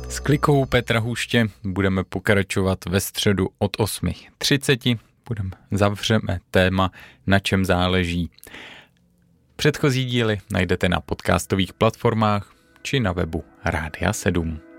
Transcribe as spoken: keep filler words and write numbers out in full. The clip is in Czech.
S klikou Petra Huště budeme pokračovat ve středu od osm třicet. Budeme zavřeme téma, na čem záleží. Předchozí díly najdete na podcastových platformách či na webu Rádia sedm.